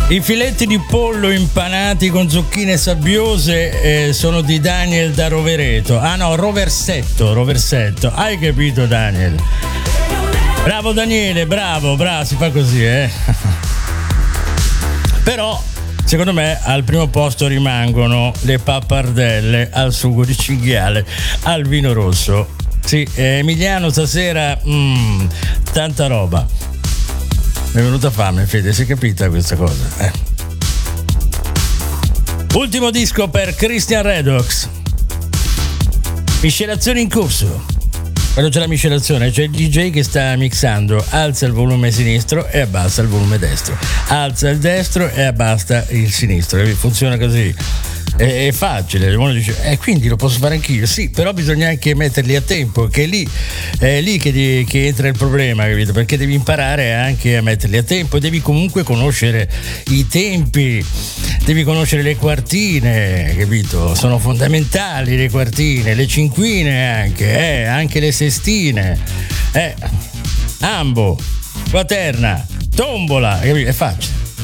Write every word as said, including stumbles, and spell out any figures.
I filetti di pollo impanati con zucchine sabbiose eh, sono di Daniel da Rovereto. Ah no, Roversetto, Roversetto. Hai capito, Daniel? Bravo Daniele, bravo, bravo, si fa così, eh. Però, secondo me, al primo posto rimangono le pappardelle al sugo di cinghiale, al vino rosso. Sì, eh, Emiliano stasera, mm, tanta roba. Mi è venuta fame, Fede, si è capita questa cosa? Eh. Ultimo disco per Christian Redox. Miscelazione in corso. Quando c'è la miscelazione, c'è il D J che sta mixando, alza il volume sinistro e abbassa il volume destro. Alza il destro e abbassa il sinistro. Funziona così. È, è facile, uno dice, eh, quindi lo posso fare anch'io, sì, però bisogna anche metterli a tempo, che è lì, è lì che, di, che entra il problema, capito? Perché devi imparare anche a metterli a tempo, devi comunque conoscere i tempi, devi conoscere le quartine, capito? Sono fondamentali le quartine, le cinquine anche, eh, anche le sestine, eh, ambo, quaterna, tombola, capito? È facile.